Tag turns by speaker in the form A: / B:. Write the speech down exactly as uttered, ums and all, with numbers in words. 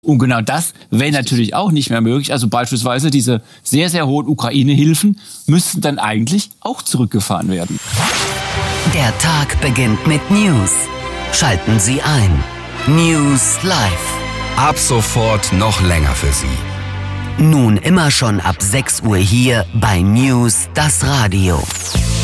A: Und genau das wäre natürlich auch nicht mehr möglich. Also beispielsweise diese sehr, sehr hohen Ukraine-Hilfen müssten dann eigentlich auch zurückgefahren werden.
B: Der Tag beginnt mit News. Schalten Sie ein. News Live.
C: Ab sofort noch länger für Sie.
B: Nun immer schon ab sechs Uhr hier bei News das Radio.